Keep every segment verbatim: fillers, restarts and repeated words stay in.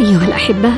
أيها الأحبة،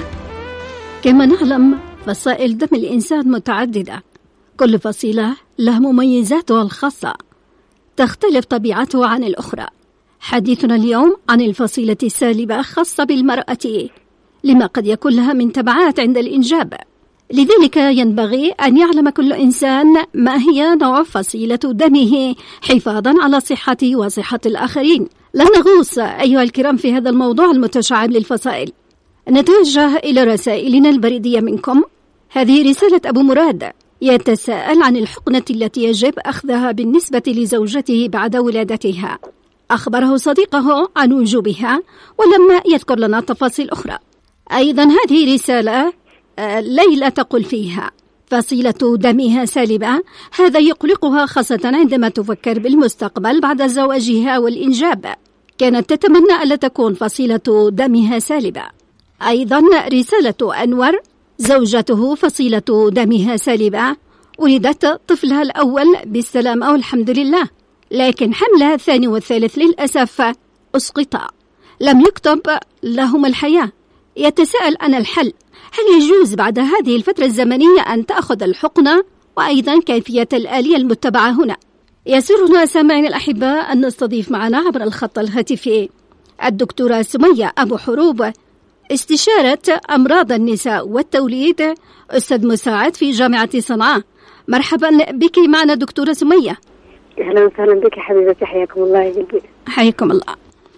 كما نعلم فصائل دم الإنسان متعددة، كل فصيلة لها مميزاتها الخاصة تختلف طبيعتها عن الأخرى. حديثنا اليوم عن الفصيلة السالبة خاصة بالمرأة، لما قد يكون لها من تبعات عند الإنجاب. لذلك ينبغي أن يعلم كل إنسان ما هي نوع فصيلة دمه حفاظا على صحته وصحة الآخرين. لن نغوص أيها الكرام في هذا الموضوع المتشعب للفصائل. نتوجه إلى رسائلنا البريدية منكم. هذه رسالة أبو مراد يتساءل عن الحقنة التي يجب أخذها بالنسبة لزوجته بعد ولادتها. أخبره صديقه عن وجوبها ولم يذكر لنا تفاصيل أخرى. أيضا هذه رسالة ليلى تقول فيها فصيلة دمها سالبة، هذا يقلقها خاصة عندما تفكر بالمستقبل بعد زواجها والإنجاب. كانت تتمنى ألا تكون فصيلة دمها سالبة. أيضا رسالة أنور، زوجته فصيلة دمها سالبة، ولدت طفلها الأول بالسلامة والحمد لله، لكن حملها الثاني والثالث للأسف أسقطا، لم يكتب لهم الحياة. يتساءل عن الحل، هل يجوز بعد هذه الفترة الزمنية أن تأخذ الحقنة؟ وأيضا كيفية الآلية المتبعة هنا. يسرنا سامعين الأحباء أن نستضيف معنا عبر الخط الهاتفي الدكتورة سمية أبو حروب، استشارة أمراض النساء والتوليد، أستاذ مساعد في جامعة صنعاء. مرحبا بك معنا دكتورة سمية. أهلا وسهلا بك حبيبتي، حياكم الله يا قلبي. حياكم الله.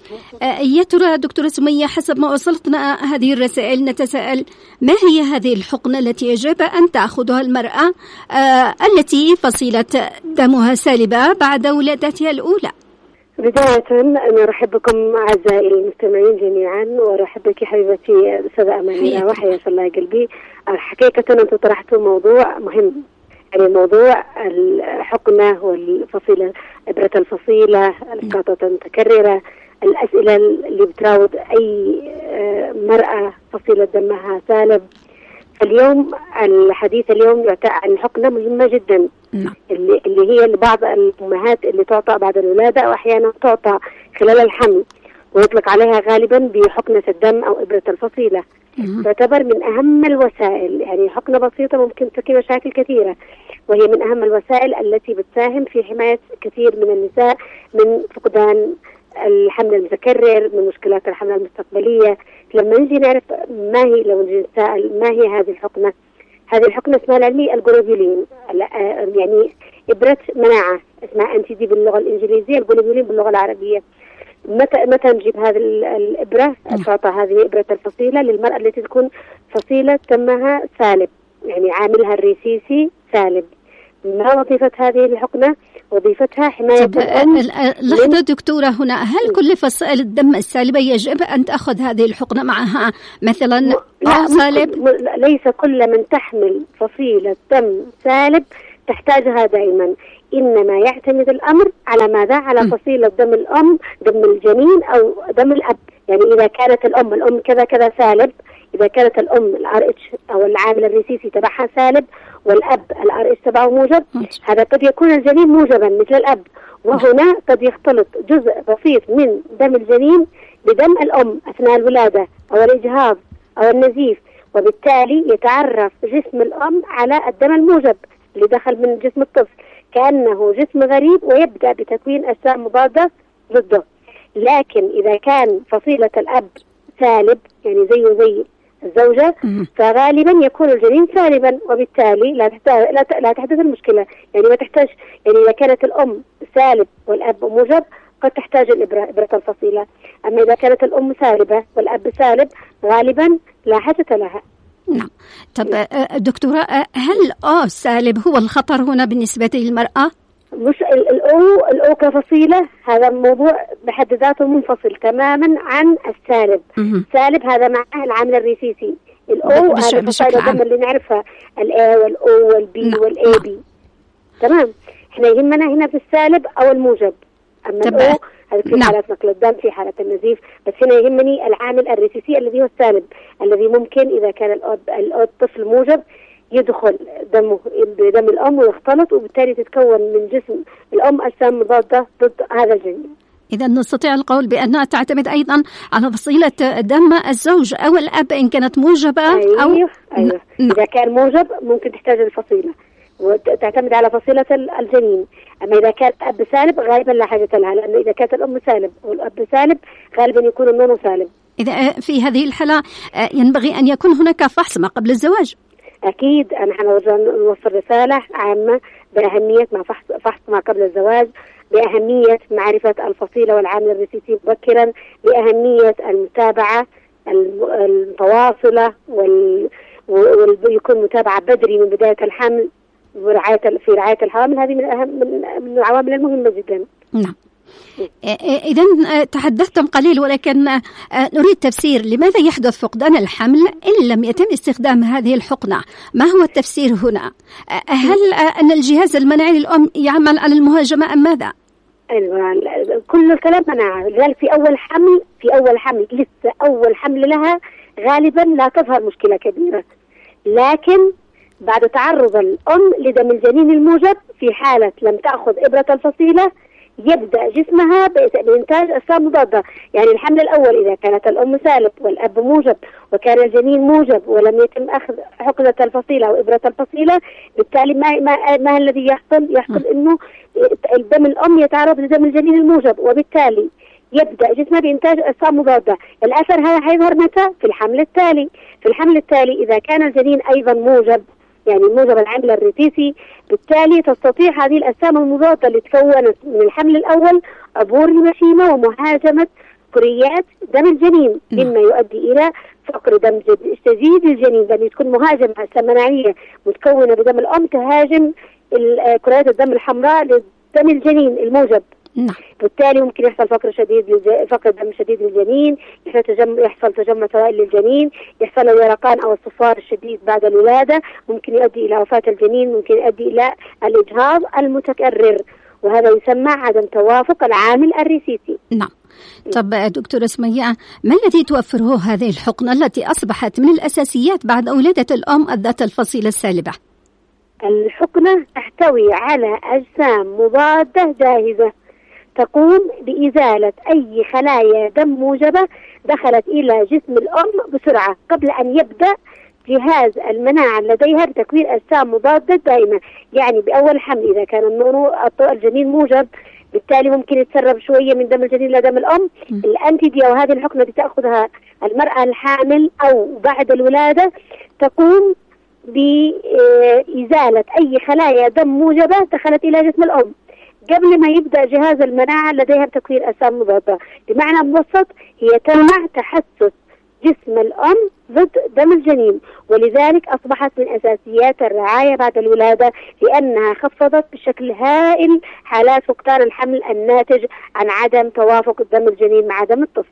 يا ترى دكتورة سمية، حسب ما وصلتنا هذه الرسائل نتساءل، ما هي هذه الحقنة التي يجب أن تأخذها المرأة آه التي فصيلة دمها سالبة بعد ولادتها الأولى؟ بداية أنا أرحب بكم أعزائي المستمعين جميعا، وأرحب بك حبيبتي أستاذة أماني وحياك الله يا قلبي. حقيقة أنتم طرحتوا موضوع مهم، يعني موضوع الحقنة والفصيلة، إبرة الفصيلة، الإسقاطات المتكررة، الأسئلة اللي بتراود أي مرأة فصيلة دمها سالب. اليوم الحديث اليوم يعتمد عن حقنة مهمة جدا، اللي, اللي هي لبعض الأمهات اللي تعطى بعد الولادة أو أحيانا تعطى خلال الحمل، ويطلق عليها غالبا بحقنة الدم أو إبرة الفصيلة. تعتبر من أهم الوسائل، يعني حقنة بسيطة ممكن تركي مشاكل كثيرة، وهي من أهم الوسائل التي بتساهم في حماية كثير من النساء من فقدان الحمل المتكرر، من مشكلات الحمل المستقبلية. لما نجي نعرف ما هي، لو نجي نسأل ما هي هذه الحقنة، هذه الحقنة اسمها العلمي الجلوبولين، يعني إبرة مناعة، اسمها أنتي دي باللغة الإنجليزية، الجلوبولين باللغة العربية. متى متى نجيب هذه الإبرة؟ تعطى هذه إبرة الفصيلة للمرأة التي تكون فصيلة دمها سالب، يعني عاملها الريسيسي سالب. ما وظيفة هذه الحقنة؟ وظيفتها حماية الأم. لحظة دكتورة، هنا هل كل فصائل الدم السالبة يجب أن تأخذ هذه الحقنة معها مثلا م... سالب؟ م... ليس كل من تحمل فصيلة دم سالب تحتاجها دائما، إنما يعتمد الأمر على ماذا؟ على م. فصيلة دم الأم، دم الجنين أو دم الأب. يعني إذا كانت الأم الأم كذا كذا سالب، إذا كانت الأم الار اتش أو العامل الريسيسي تبعها سالب والأب الار اتش تبعه موجب، هذا قد يكون الجنين موجبا مثل الأب، وهنا قد يختلط جزء بسيط من دم الجنين بدم الأم أثناء الولادة أو الإجهاض أو النزيف، وبالتالي يتعرف جسم الأم على الدم الموجب اللي دخل من جسم الطفل كأنه جسم غريب، ويبدأ بتكوين أجسام مضادة ضده. لكن إذا كان فصيلة الأب سالب، يعني زيه زي الزوجة، فغالبا يكون الجنين سالبا، وبالتالي لا تحتاج لا تحدث المشكلة، يعني ما تحتاج، يعني إذا كانت الأم سالب والأب موجب قد تحتاج الإبرة، إبرة الفصيلة. أما إذا كانت الأم سالبة والأب سالب غالبا لا حاجة لها. نعم. طب دكتورة، هل أو سالب هو الخطر هنا بالنسبة للمرأة؟ مش الأو الأو كفصيلة، هذا موضوع بحد ذاته منفصل تماما عن السالب. مم. سالب هذا معناه العامل الريسيسي، الأو هذا فصائل الدم اللي نعرفها، الأ والأو والبي والأي بي. تمام. احنا يهمنا هنا في السالب أو الموجب. أما الأو هذا في حالة نقل الدم، في حالة النزيف، بس هنا يهمني العامل الريسيسي الذي هو السالب، الذي ممكن إذا كان الطفل موجب يدخل دمه بدم الأم ويختلط، وبالتالي تتكون من جسم الأم أجسام مضادة ضد هذا الجنين. إذا نستطيع القول بأنها تعتمد أيضا على فصيلة دم الزوج أو الأب إن كانت موجبة أو أيوه أيوه ن... إذا كان موجب ممكن تحتاج الفصيلة وتعتمد على فصيلة الجنين. أما إذا كان أب سالب غالبا لا حاجة لها، لأنه إذا كانت الأم سالب والأب سالب غالبا يكون النونو سالب. إذا في هذه الحالة ينبغي أن يكون هناك فحص ما قبل الزواج. أكيد نحن نوصل رسالة عامة بأهمية ما فحص فحص ما قبل الزواج، بأهمية معرفة الفصيلة والعامل الرئيسي مبكرا، بأهمية المتابعة المتواصلة وال... ويكون متابعة بدري من بداية الحمل ورعاية في رعاية الحامل. هذه من أهم من العوامل المهمة جدا. نعم. إذا تحدثتم قليل ولكن نريد تفسير لماذا يحدث فقدان الحمل إن لم يتم استخدام هذه الحقنة؟ ما هو التفسير هنا؟ هل أن الجهاز المناعي للأم يعمل على المهاجمة أم ماذا؟ كل الكلام مناعة. لذلك في أول حمل في أول حمل لسه أول حمل لها غالبا لا تظهر مشكلة كبيرة، لكن بعد تعرض الأم لدم الجنين الموجب في حالة لم تأخذ إبرة الفصيلة يبدأ جسمها بإنتاج أجسام مضادة. يعني الحمل الأول إذا كانت الأم سالب والأب موجب وكان الجنين موجب ولم يتم أخذ حقنة الفصيلة أو إبرة الفصيلة، بالتالي ما, ما, ما الذي يحصل؟ يحصل إنه الدم الأم يتعرض لدم الجنين الموجب، وبالتالي يبدأ جسمه بإنتاج أجسام مضادة. الأثر هذا حيظهر متى؟ في الحمل التالي. في الحمل التالي إذا كان الجنين أيضا موجب، يعني موجب العامل الرئيسي، بالتالي تستطيع هذه الأجسام المضادة اللي تكونت من الحمل الأول عبور المشيمة ومهاجمة كريات دم الجنين، مما يؤدي إلى فقر دم شديد الجنين، لأن تكون مهاجمة أجسام مناعية متكونة بدم الأم تهاجم كريات الدم الحمراء لدم الجنين الموجب. نعم. بالتالي ممكن يحصل فقر شديد للج... فقر دم شديد للجنين، يحصل تجمع يحصل تجمع سوائل للجنين، يحصل اليرقان او الصفار الشديد بعد الولاده، ممكن يؤدي الى وفاه الجنين، ممكن يؤدي الى الاجهاض المتكرر، وهذا يسمى عدم توافق العامل الرئيسي. نعم. طب دكتورة سمية، ما الذي توفره هذه الحقنة التي اصبحت من الاساسيات بعد ولاده الام ذات الفصيله السالبه؟ الحقنة تحتوي على اجسام مضاده جاهزه تقوم بإزالة أي خلايا دم موجبة دخلت إلى جسم الأم بسرعة قبل أن يبدأ جهاز المناعة لديها بتكوين أجسام مضادة دائمة. يعني بأول حمل إذا كان النونو الجنين موجب، بالتالي ممكن يتسرب شوية من دم الجنين لدم الأم. الأنتيديا وهذه الحقنة بتأخذها المرأة الحامل أو بعد الولادة تقوم بإزالة أي خلايا دم موجبة دخلت إلى جسم الأم قبل ما يبدأ جهاز المناعة لديها بتكوين أجسام مضادة. بمعنى مبسط هي تمنع تحسس جسم الأم ضد دم الجنين، ولذلك أصبحت من أساسيات الرعاية بعد الولادة، لأنها خفضت بشكل هائل حالات فقدان الحمل الناتج عن عدم توافق دم الجنين مع دم الطفل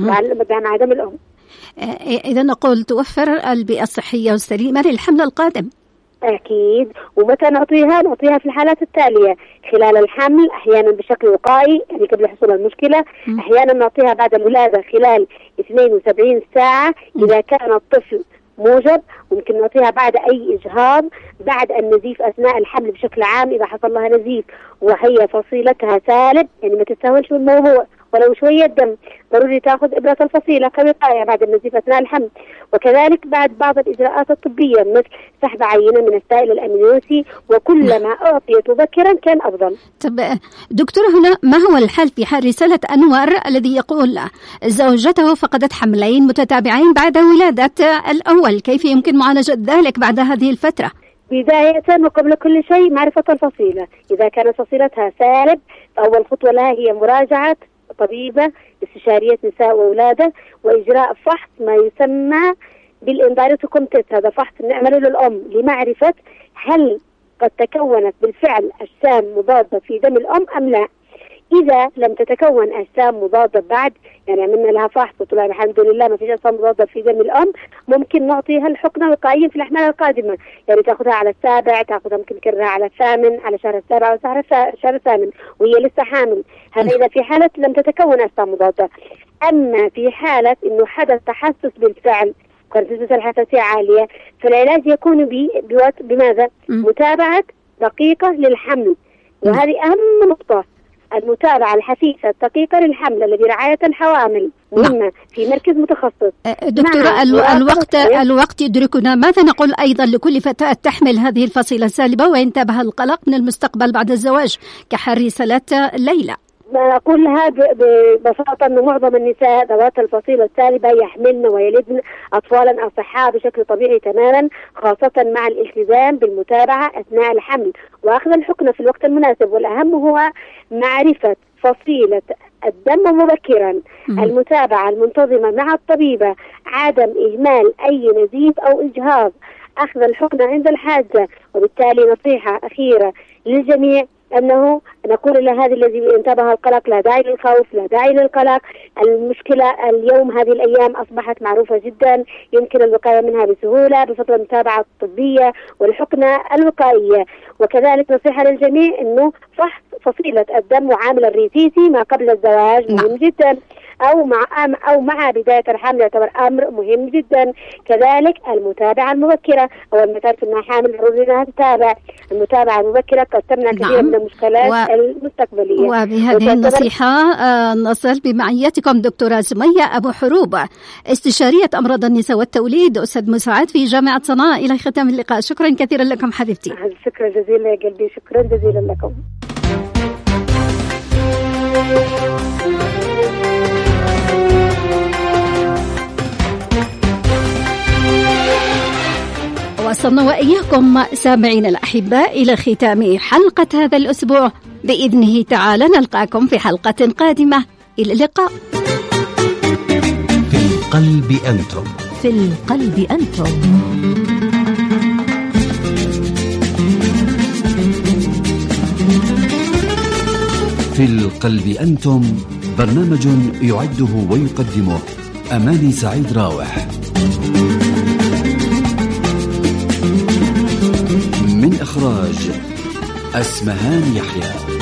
مع دم الأم. إذا نقول توفر البيئة الصحية والسليمة للحمل القادم. أكيد. ومتى نعطيها؟ نعطيها في الحالات التالية: خلال الحمل، أحيانا بشكل وقائي يعني قبل حصول المشكلة، أحيانا نعطيها بعد الولادة خلال اثنين وسبعين ساعة إذا كان الطفل موجب، ممكن نعطيها بعد أي إجهاض، بعد النزيف أثناء الحمل بشكل عام إذا حصل لها نزيف وهي فصيلتها سالب، يعني ما تتساهلش بالموضوع ولو شوية دم، ضروري تأخذ إبرة الفصيلة كوقاية بعد النزيف أثناء الحمل. وكذلك بعد بعض الإجراءات الطبية مثل سحب عينة من السائل الأمنيوسي، وكلما أعطيت مبكرا كان أفضل. طب دكتورة، هنا ما هو الحل في حال رسالة أنور الذي يقول زوجته فقدت حملين متتابعين بعد ولادة الأول، كيف يمكن معالجة ذلك بعد هذه الفترة؟ بداية وقبل كل شيء معرفة الفصيلة. إذا كانت فصيلتها سالب فأول خطوة لها هي مراجعة طبيبة استشارية نساء وولادة وإجراء فحص ما يسمى بالإندايركتوم تيست. هذا فحص نعمله للأم لمعرفة هل قد تكونت بالفعل أجسام مضادة في دم الأم أم لا. إذا لم تتكون أجسام مضادة بعد، يعني عملنا لها فحص وطلع الحمد لله ما فيش أجسام مضادة في دم الأم، ممكن نعطيها الحقنة وقائيا في الأحمال القادمة، يعني تأخذها على السابع، تأخذها ممكن كرها على الثامن، على شهر السابع أو شهر الثامن وهي لسه حامل. هذا إذا في حالة لم تتكون أجسام مضادة. أما في حالة إنه حدث تحسس بالفعل، كانت نسبة الحساسية عالية، فالعلاج يكون بماذا؟ متابعة دقيقة للحمل، وهذه أهم نقطة. المتابعة الحثيثة الدقيقة للحمل برعاية الحوامل مهمة في مركز متخصص. دكتورة الوقت الوقت يدركنا، ماذا نقول أيضا لكل فتاة تحمل هذه الفصيلة السالبة وينتابها القلق من المستقبل بعد الزواج كحري صلاة ليلى؟ ما أقول لها ببساطة أن معظم النساء ذوات الفصيلة السالبة يحملن ويلدن أطفالا أصحاء بشكل طبيعي تماما، خاصة مع الالتزام بالمتابعة أثناء الحمل وأخذ الحقنة في الوقت المناسب. والأهم هو معرفة فصيلة الدم مبكرا، المتابعة المنتظمة مع الطبيبة، عدم إهمال أي نزيف أو إجهاض، أخذ الحقنة عند الحاجة. وبالتالي نصيحة أخيرة للجميع أنه نقول لهذه الذي انتبه القلق لا داعي للخوف، لا داعي للقلق. المشكلة اليوم هذه الأيام أصبحت معروفة جدا، يمكن الوقاية منها بسهولة بفضل المتابعة الطبية والحقنة الوقائية. وكذلك نصيحة للجميع أنه فحص فصيلة الدم وعامل الريسيسي ما قبل الزواج مهم جدا، أو مع أو مع بداية الحمل يعتبر أمر مهم جدا. كذلك المتابعة المبكرة، أول ما تعرف أنها حامل ضروري أنها تتابع. المتابعة المبكرة قد تمنع كثير نعم. من المشكلات و... المستقبلية. وبهذه النصيحة آه نصل بمعيتكم دكتورة سمية أبو حروب، استشارية أمراض النساء والتوليد، أستاذ مساعد في جامعة صنعاء. إلى ختام اللقاء، شكرا كثيرا لكم حبيبتي. شكرا جزيلا يا قلبي، شكرا جزيلا لكم. وصلنا وإياكم سامعين الأحباء إلى ختام حلقة هذا الأسبوع، بإذنه تعالى نلقاكم في حلقة قادمة. إلى اللقاء. في القلب أنتم، في القلب أنتم. في القلب أنتم، برنامج يعده ويقدمه أماني سعيد راوح، من إخراج أسمهان يحيى.